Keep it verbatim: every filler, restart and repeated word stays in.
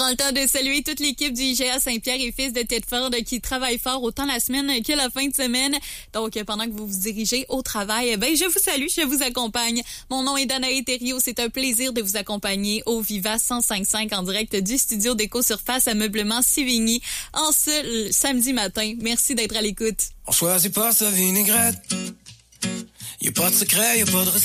Prends le temps de saluer toute l'équipe du I G A Saint-Pierre et Fils de Thetford qui travaille fort autant la semaine que la fin de semaine. Donc, pendant que vous vous dirigez au travail, ben, je vous salue, je vous accompagne. Mon nom est Danae Thériault. C'est un plaisir de vous accompagner au Viva cent cinq cinq en direct du studio d'Éco-Surface Ameublement Sivigny en ce samedi matin. Merci d'être à l'écoute. On choisit pas sa vinaigrette. Y'a pas de secret, y'a pas de recette.